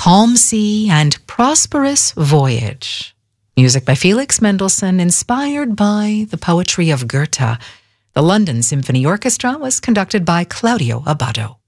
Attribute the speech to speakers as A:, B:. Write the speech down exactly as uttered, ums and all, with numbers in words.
A: Calm Sea and Prosperous Voyage. Music by Felix Mendelssohn, inspired by the poetry of Goethe. The London Symphony Orchestra was conducted by Claudio Abbado.